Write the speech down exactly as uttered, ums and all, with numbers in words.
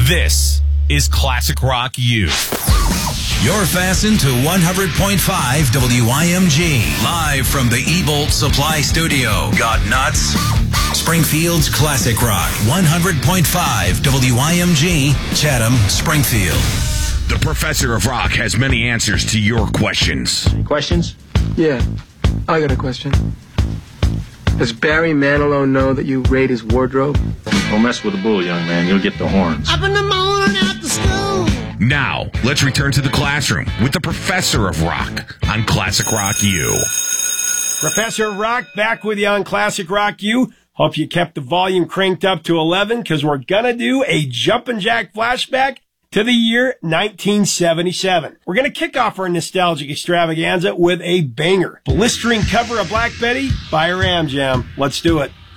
This is Classic Rock U. You're fastened to one hundred point five W I M G. Live from the E-Bolt Supply Studio. Got nuts? Springfield's Classic Rock. one hundred point five W I M G. Chatham, Springfield. The Professor of Rock has many answers to your questions. Any questions? Yeah, I got a question. Does Barry Manilow know that you raid his wardrobe? Don't mess with the bull, young man. You'll get the horns. Up in the morning after school. Now, let's return to the classroom with the Professor of Rock on Classic Rock U. Professor of Rock back with you on Classic Rock U. Hope you kept the volume cranked up to eleven, because we're going to do a Jumpin' Jack flashback to the year nineteen seventy-seven. We're going to kick off our nostalgic extravaganza with a banger. Blistering cover of Black Betty by Ram Jam. Let's do it.